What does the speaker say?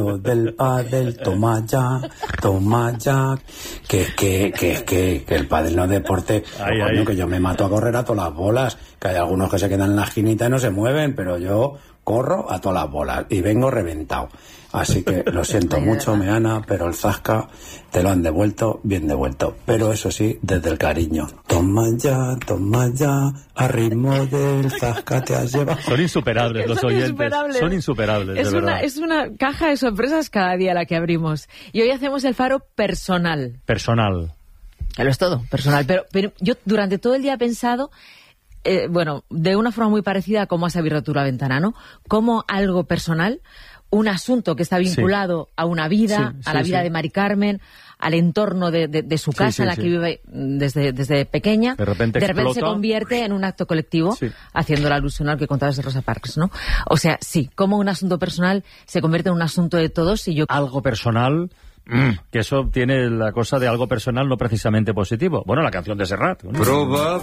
ritmo del pádel, toma ya, que el pádel no es deporte, coño, que yo me mato a correr a todas las bolas, que hay algunos que se quedan en la esquinita y no se mueven, pero yo corro a todas las bolas y vengo reventado. Así que lo siento mucho, Meana, pero el zasca te lo han devuelto bien devuelto. Pero eso sí, desde el cariño. Toma ya, a ritmo del zasca te has llevado. Son insuperables los oyentes. Son insuperables, de verdad. Es una caja de sorpresas cada día la que abrimos. Y hoy hacemos el faro personal. Personal. Que lo es todo, personal. Pero yo durante todo el día he pensado... bueno, de una forma muy parecida a cómo has abierto la ventana, ¿no? Como algo personal, un asunto que está vinculado a una vida, a la vida de Mari Carmen, al entorno de su casa en la que vive desde pequeña, de repente se convierte en un acto colectivo, haciendo la alusión al que contabas de Rosa Parks, ¿no? O sea, sí, como un asunto personal se convierte en un asunto de todos y yo... Algo personal... que eso tiene la cosa de algo personal no precisamente positivo. Bueno, la canción de Serrat, ¿no?